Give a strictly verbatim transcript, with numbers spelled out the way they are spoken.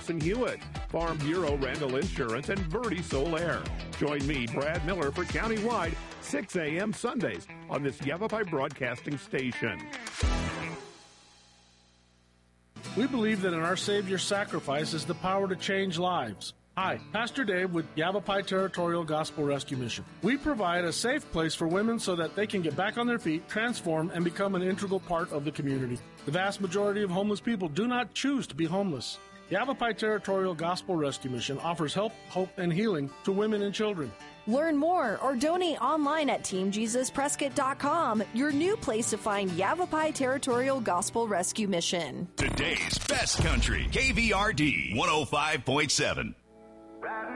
Nelson Hewitt, Farm Bureau Randall Insurance, and Verde Solaire. Join me, Brad Miller, for Countywide, six a.m. Sundays on this Yavapai Broadcasting Station. We believe that in our Savior's sacrifice is the power to change lives. Hi, Pastor Dave with Yavapai Territorial Gospel Rescue Mission. We provide a safe place for women so that they can get back on their feet, transform, and become an integral part of the community. The vast majority of homeless people do not choose to be homeless. Yavapai Territorial Gospel Rescue Mission offers help, hope, and healing to women and children. Learn more or donate online at team jesus prescott dot com, your new place to find Yavapai Territorial Gospel Rescue Mission. Today's best country, K V R D one oh five point seven.